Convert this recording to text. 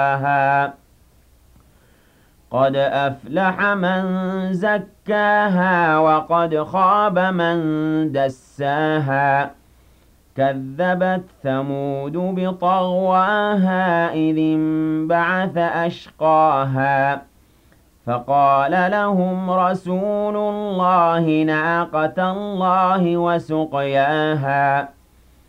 قد أفلح من زكاها وقد خاب من دساها كذبت ثمود بطغواها إذ انبعث أشقاها فقال لهم رسول الله ناقة الله وسقياها